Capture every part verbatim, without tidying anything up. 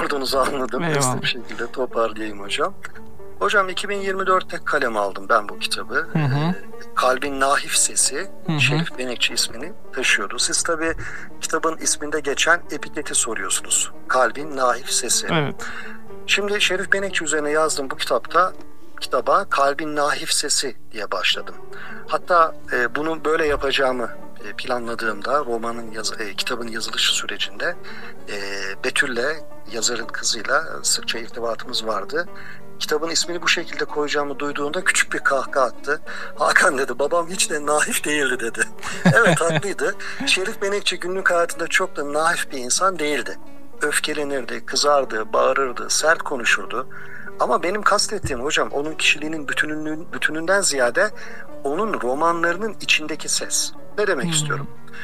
sorduğunuzu anladım. Hızlı bir şekilde toparlayayım hocam. Hocam iki bin yirmi dörtte kalem aldım ben bu kitabı. Hı hı. Kalbin Naif Sesi, Hı hı. Şerif Benekçi ismini taşıyordu. Siz tabii kitabın isminde geçen epiteti soruyorsunuz. Kalbin Naif Sesi. Evet. Şimdi Şerif Benekçi üzerine yazdım bu kitapta. Kitaba Kalbin Naif Sesi diye başladım. Hatta e, bunu böyle yapacağımı e, planladığımda romanın yaz, e, kitabın yazılış sürecinde e, Betül'le, yazarın kızıyla sıkça irtibatımız vardı. Kitabın ismini bu şekilde koyacağımı duyduğunda küçük bir kahkaha attı. Hakan dedi, babam hiç de naif değildi dedi. Evet, haklıydı. Şerif Benekçi günlük hayatında çok da naif bir insan değildi. Öfkelenirdi, kızardı, bağırırdı, sert konuşurdu. Ama benim kastettiğim hocam onun kişiliğinin bütününün, bütününden ziyade onun romanlarının içindeki ses. Ne demek hmm. istiyorum?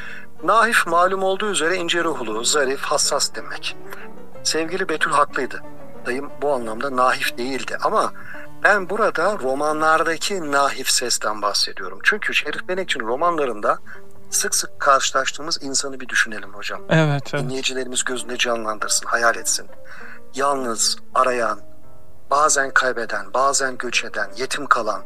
Naif malum olduğu üzere ince ruhlu, zarif, hassas demek. Sevgili Betül haklıydı. Dayım bu anlamda naif değildi ama ben burada romanlardaki naif sesten bahsediyorum. Çünkü Şerif Benekçi'nin romanlarında sık sık karşılaştığımız insanı bir düşünelim hocam. Evet, evet. Dinleyicilerimiz gözünde canlandırsın, hayal etsin. Yalnız, arayan, bazen kaybeden, bazen göç eden, yetim kalan,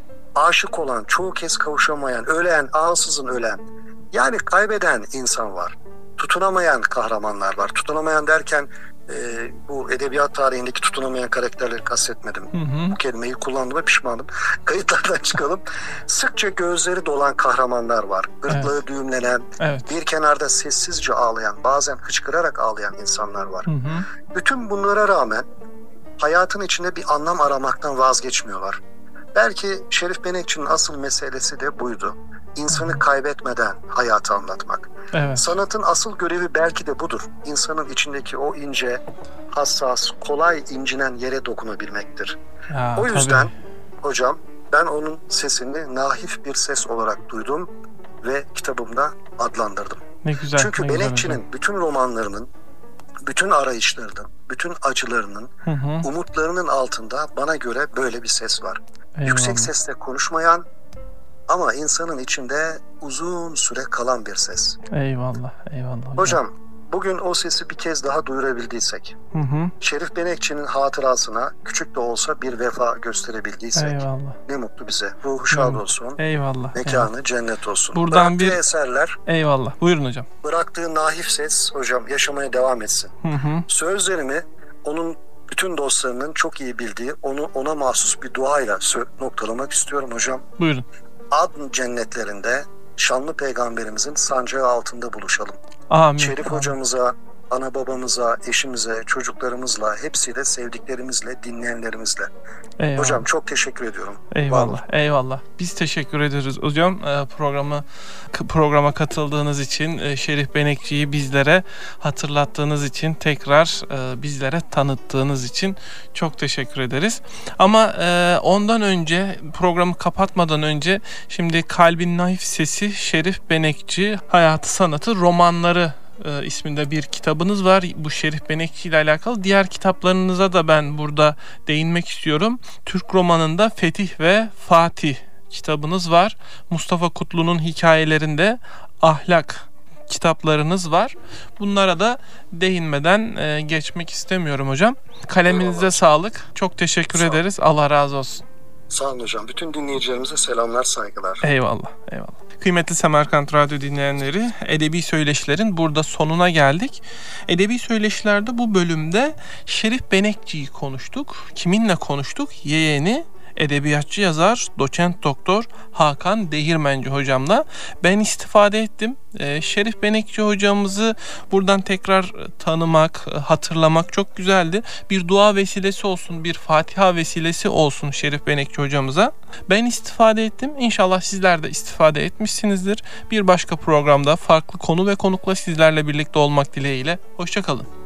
aşık olan, çoğu kez kavuşamayan, ölen, ansızın ölen. Yani kaybeden insan var. Tutunamayan kahramanlar var. Tutunamayan derken e, bu edebiyat tarihindeki tutunamayan karakterleri kastetmedim. Hı hı. Bu kelimeyi kullandığıma pişmanım. Kayıtlardan çıkalım. Sıkça gözleri dolan kahramanlar var. Gırtlağı evet. düğümlenen, evet. bir kenarda sessizce ağlayan, bazen hıçkırarak ağlayan insanlar var. Hı hı. Bütün bunlara rağmen hayatın içinde bir anlam aramaktan vazgeçmiyorlar. Belki Şerif Benekçi'nin asıl meselesi de buydu. İnsanı kaybetmeden hayatı anlatmak. Evet. Sanatın asıl görevi belki de budur. İnsanın içindeki o ince, hassas, kolay incinen yere dokunabilmektir. Ya, o yüzden tabii. hocam ben onun sesini naif bir ses olarak duydum ve kitabımda adlandırdım. Ne güzel. Çünkü ne Benekçi'nin güzel. bütün romanlarının, bütün arayışlarının, bütün acılarının, hı hı. umutlarının altında bana göre böyle bir ses var. Eyvallah. Yüksek sesle konuşmayan ama insanın içinde uzun süre kalan bir ses. Eyvallah, eyvallah. Hocam, bugün o sesi bir kez daha duyurabildiysek, hı hı. Şerif Benekçi'nin hatırasına küçük de olsa bir vefa gösterebildiysek, eyvallah. Ne mutlu bize. Ruhu şad olsun. Eyvallah. Mekanı eyvallah. cennet olsun. Buradan Bıraktığı bir eserler. Eyvallah. Buyurun hocam. Bıraktığı naif ses hocam yaşamaya devam etsin. Hı hı. Sözlerimi onun bütün dostlarının çok iyi bildiği, onu ona mahsus bir duayla noktalamak istiyorum hocam. Buyurun. Adn cennetlerinde şanlı peygamberimizin sancağı altında buluşalım. Amin. Şerif Amin. hocamıza, ana babamıza, eşimize, çocuklarımızla, hepsiyle, sevdiklerimizle, dinleyenlerimizle. Eyvallah. Hocam çok teşekkür ediyorum. Eyvallah, eyvallah. Biz teşekkür ederiz hocam. Programı programa katıldığınız için, Şerif Benekçi'yi bizlere hatırlattığınız için, tekrar bizlere tanıttığınız için çok teşekkür ederiz. Ama ondan önce, programı kapatmadan önce şimdi Kalbin Naif Sesi, Şerif Benekçi, Hayatı Sanatı Romanları E, isminde bir kitabınız var. Bu Şerif Benekçi ile alakalı. Diğer kitaplarınıza da ben burada değinmek istiyorum. Türk romanında Fetih ve Fatih kitabınız var. Mustafa Kutlu'nun hikayelerinde Ahlak kitaplarınız var. Bunlara da değinmeden e, geçmek istemiyorum hocam. Kaleminize Eyvallah. Sağlık. Çok teşekkür Sağ ederiz. Allah razı olsun. Sağ olun hocam. Bütün dinleyicilerimize selamlar, saygılar. Eyvallah, eyvallah. Kıymetli Semerkant Radyo dinleyenleri, Edebi Söyleşilerin burada sonuna geldik. Edebi Söyleşilerde bu bölümde Şerif Benekçi'yi konuştuk. Kiminle konuştuk? Yeğeni, edebiyatçı yazar, doçent doktor Hakan Değirmenci hocamla. Ben istifade ettim. Ee, Şerif Benekçi hocamızı buradan tekrar tanımak, hatırlamak çok güzeldi. Bir dua vesilesi olsun, bir Fatiha vesilesi olsun Şerif Benekçi hocamıza. Ben istifade ettim. İnşallah sizler de istifade etmişsinizdir. Bir başka programda farklı konu ve konukla sizlerle birlikte olmak dileğiyle. Hoşça kalın.